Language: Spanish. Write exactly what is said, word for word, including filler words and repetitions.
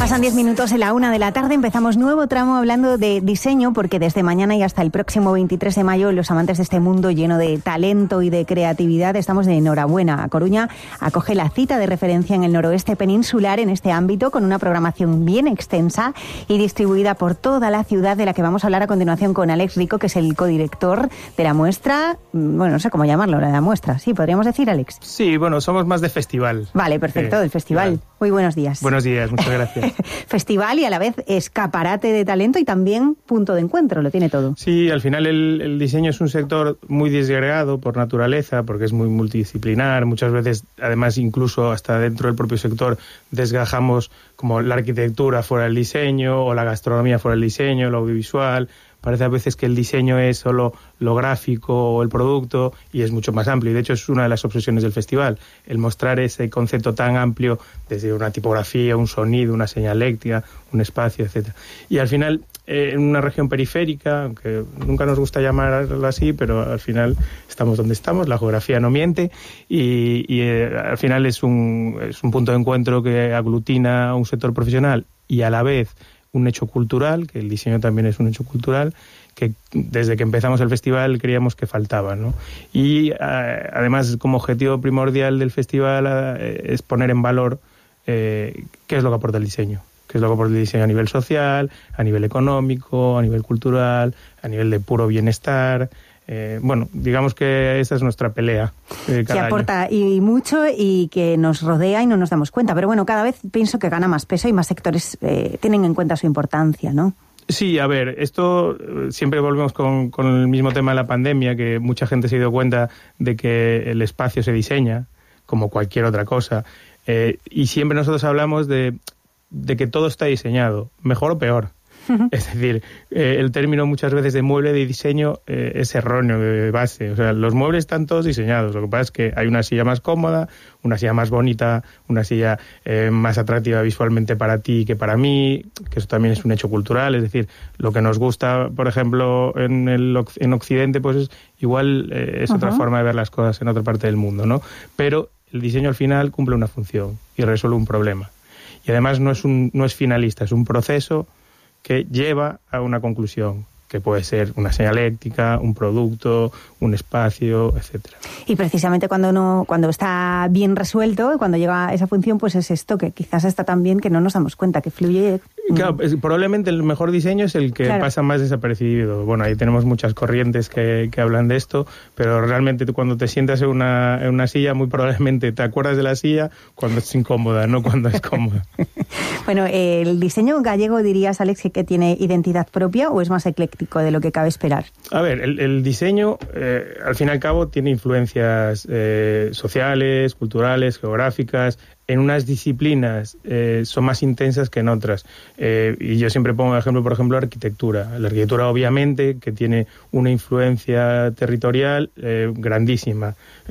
Pasan diez minutos en la una de la tarde, empezamos nuevo tramo hablando de diseño, porque desde mañana y hasta el próximo veintitrés de mayo los amantes de este mundo lleno de talento y de creatividad estamos de enhorabuena. A Coruña acoge la cita de referencia en el noroeste peninsular en este ámbito, con una programación bien extensa y distribuida por toda la ciudad, de la que vamos a hablar a continuación con Alex Rico, que es el codirector de la muestra. Bueno, no sé cómo llamarlo, la muestra, sí, podríamos decir, Alex. Sí, bueno, somos más de festival. Vale, perfecto, eh, del festival. Vale. Muy buenos días. Buenos días, muchas gracias. Festival y a la vez escaparate de talento y también punto de encuentro, lo tiene todo. Sí, al final el, el diseño es un sector muy disgregado por naturaleza, porque es muy multidisciplinar. Muchas veces, además, incluso hasta dentro del propio sector desgajamos como la arquitectura fuera del diseño, o la gastronomía fuera del diseño, lo audiovisual. Parece a veces que el diseño es solo lo gráfico o el producto, y es mucho más amplio. Y de hecho es una de las obsesiones del festival, el mostrar ese concepto tan amplio, desde una tipografía, un sonido, una señaléctica, un espacio, etcétera. Y al final, eh, en una región periférica, aunque nunca nos gusta llamarlo así, pero al final estamos donde estamos, la geografía no miente, y, y eh, al final es un, es un punto de encuentro que aglutina a un sector profesional y a la vez un hecho cultural, que el diseño también es un hecho cultural, que desde que empezamos el festival creíamos que faltaba, ¿no? Y eh, además, como objetivo primordial del festival eh, es poner en valor eh, qué es lo que aporta el diseño, qué es lo que aporta el diseño a nivel social, a nivel económico, a nivel cultural, a nivel de puro bienestar. Eh, bueno, digamos que esa es nuestra pelea. Eh, cada que aporta año. Y mucho, y que nos rodea y no nos damos cuenta. Pero bueno, cada vez pienso que gana más peso y más sectores eh, tienen en cuenta su importancia, ¿no? Sí, a ver, esto siempre volvemos con, con el mismo tema de la pandemia, que mucha gente se ha dado cuenta de que el espacio se diseña como cualquier otra cosa. Eh, y siempre nosotros hablamos de, de que todo está diseñado, mejor o peor. Es decir, eh, el término muchas veces de mueble de diseño eh, es erróneo de base. O sea, los muebles están todos diseñados. Lo que pasa es que hay una silla más cómoda, una silla más bonita, una silla eh, más atractiva visualmente para ti que para mí, que eso también es un hecho cultural. Es decir, lo que nos gusta, por ejemplo, en, el, en Occidente, pues es, igual eh, es uh-huh. otra forma de ver las cosas en otra parte del mundo, ¿no? Pero el diseño al final cumple una función y resuelve un problema. Y además no es, un, no es finalista, es un proceso que lleva a una conclusión, que puede ser una señaléctica, un producto, un espacio, etcétera. Y precisamente cuando uno, cuando está bien resuelto, cuando llega a esa función, pues es esto, que quizás está tan bien que no nos damos cuenta, que fluye. Claro, es, probablemente el mejor diseño es el que claro. pasa más desapercibido. Bueno, ahí tenemos muchas corrientes que, que hablan de esto, pero realmente tú cuando te sientas en una, en una silla, muy probablemente te acuerdas de la silla cuando es incómoda, no cuando es cómoda. Bueno, ¿el diseño gallego, dirías, Alex, que tiene identidad propia o es más ecléctico de lo que cabe esperar? A ver, el, el diseño, eh, al fin y al cabo, tiene influencias eh, sociales, culturales, geográficas. En unas disciplinas eh, son más intensas que en otras. Eh, y yo siempre pongo de ejemplo, por ejemplo, arquitectura. La arquitectura, obviamente, que tiene una influencia territorial eh, grandísima.